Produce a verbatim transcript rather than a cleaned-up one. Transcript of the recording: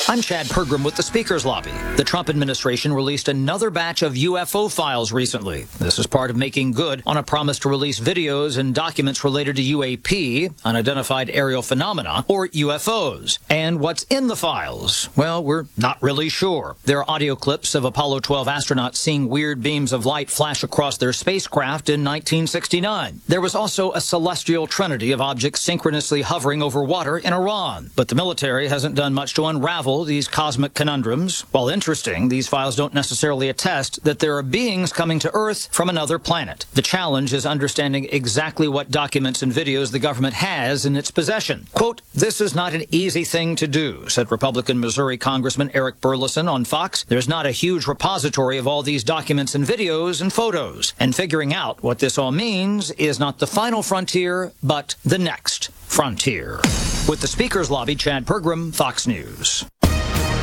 I'm Chad Pergram with the Speaker's Lobby. The Trump administration released another batch of U F O files recently. This is part of making good on a promise to release videos and documents related to U A P, unidentified aerial phenomena, or U F Os. And what's in the files? Well, we're not really sure. There are audio clips of Apollo twelve astronauts seeing weird beams of light flash across their spacecraft in nineteen sixty-nine. There was also a celestial trinity of objects synchronously hovering over water in Iran. But the military hasn't done much to unravel these cosmic conundrums. While interesting, these files don't necessarily attest that there are beings coming to Earth from another planet. The challenge is understanding exactly what documents and videos the government has in its possession. Quote, "This is not an easy thing to do," said Republican Missouri Congressman Eric Burleson on Fox. "There's not a huge repository of all these documents and videos and photos. And figuring out what this all means is not the final frontier, but the next frontier." With the Speaker's Lobby, Chad Pergram, Fox News.